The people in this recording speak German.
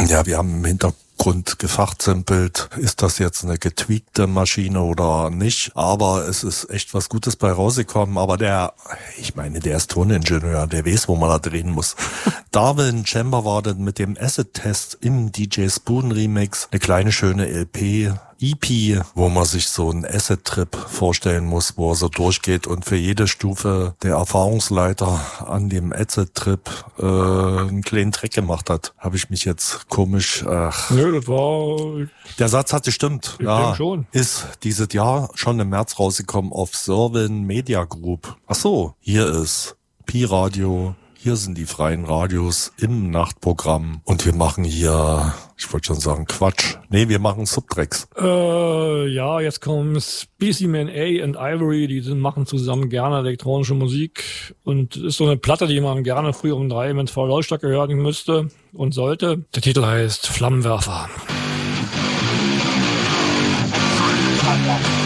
Ja, wir haben im Hintergrund gefachsimpelt, ist das jetzt eine getweakte Maschine oder nicht, aber es ist echt was Gutes bei rausgekommen, aber der ist Toningenieur, der weiß, wo man da drehen muss. Darwin Chamber war dann mit dem Acid-Test im DJ Spoon Remix eine kleine schöne EP, wo man sich so einen Acid-Trip vorstellen muss, wo er so durchgeht und für jede Stufe der Erfahrungsleiter an dem Acid-Trip einen kleinen Track gemacht hat. Habe ich mich jetzt komisch... Nö, das war... Der Satz hat gestimmt. Ich denke schon. Ist dieses Jahr schon im März rausgekommen auf Servin Media Group. Ach so, hier ist Pi-Radio. Hier sind die freien Radios im Nachtprogramm und wir machen hier, ich wollte schon sagen Quatsch. Nee, wir machen Subtracks. Ja, jetzt kommen Specimen A und Ivory, die machen zusammen gerne elektronische Musik und ist so eine Platte, die man gerne früh um 3 mit voller Lautstärke hören müsste und sollte. Der Titel heißt Flammenwerfer.